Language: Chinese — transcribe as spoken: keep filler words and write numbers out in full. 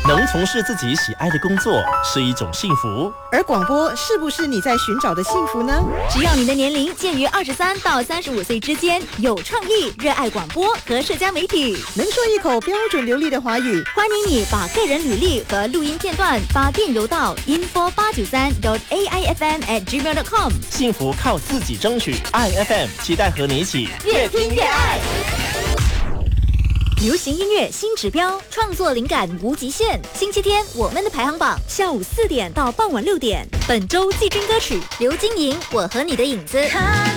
能从事自己喜爱的工作是一种幸福。 而广播是不是你在寻找的幸福呢？ 只要你的年龄介于二十三到三十五岁之间，有创意，热爱广播和社交媒体， 能说一口标准流利的华语， 欢迎你把个人履历和录音片段发电邮到 info 八九三 dot a i f m at gmail dot com。 幸福靠自己争取 ，I F M 期待和你一起越听越爱。流行音乐新指标，创作灵感无极限。星期天我们的排行榜，下午四点到傍晚六点。本周季军歌曲刘金莹《我和你的影子》。